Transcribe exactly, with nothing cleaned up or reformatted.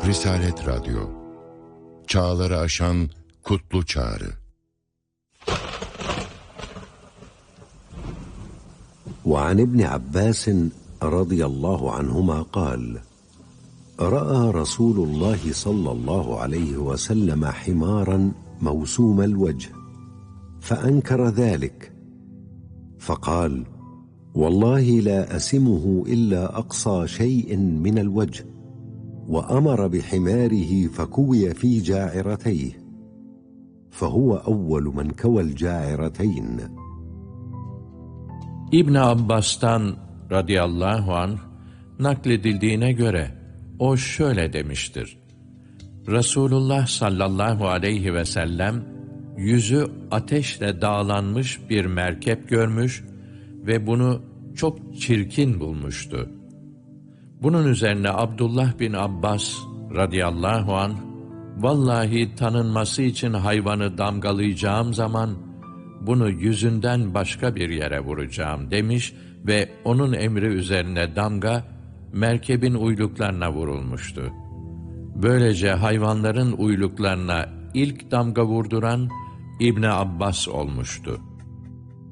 Risalet Radyo, çağları aşan kutlu çağrı. وعن ابن عباس رضي الله عنهما قال: رأى رسول الله صلى الله عليه وسلم حمارا موسوم الوجه فأنكر ذلك، فقال: والله لا أسمه إلا أقصى شيء من الوجه، وأمر بحماره فكوي في جاعرتيه، فهو أول من كوى الجاعرتين. İbn Abbas'tan radıyallahu anh nakledildiğine göre o şöyle demiştir: Resulullah sallallahu aleyhi ve sellem yüzü ateşle dağlanmış bir merkep görmüş ve bunu çok çirkin bulmuştu. Bunun üzerine Abdullah bin Abbas radıyallahu anh, vallahi tanınması için hayvanı damgalayacağım zaman bunu yüzünden başka bir yere vuracağım demiş ve onun emri üzerine damga merkebin uyluklarına vurulmuştu. Böylece hayvanların uyluklarına ilk damga vurduran İbn Abbas olmuştu.